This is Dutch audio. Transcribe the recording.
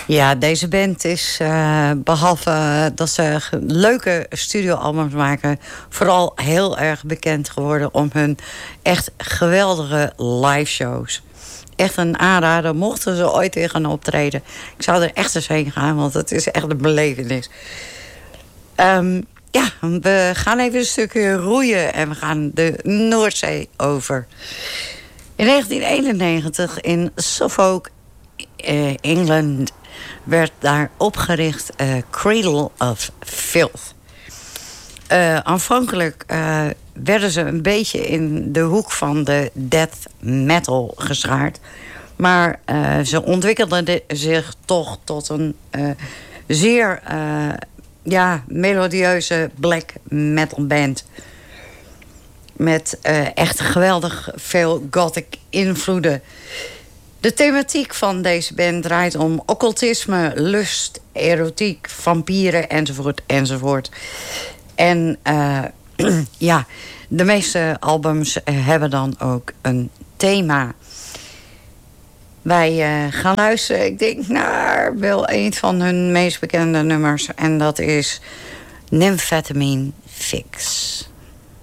Ja, deze band is, behalve dat ze leuke studioalbums maken, vooral heel erg bekend geworden om hun echt geweldige live shows. Echt een aanrader, mochten ze ooit weer gaan optreden. Ik zou er echt eens heen gaan, want het is echt een belevenis. Ja, we gaan even een stukje roeien en we gaan de Noordzee over. In 1991 in Suffolk, Engeland, werd daar opgericht Cradle of Filth. Aanvankelijk werden ze een beetje in de hoek van de death metal geschaard. Maar ze ontwikkelden zich toch tot een zeer melodieuze black metal band. Met echt geweldig veel gothic invloeden. De thematiek van deze band draait om occultisme, lust, erotiek, vampieren enzovoort enzovoort. En ja, de meeste albums hebben dan ook een thema. Wij gaan luisteren, ik denk, naar wel een van hun meest bekende nummers. En dat is Nymphetamine Fix.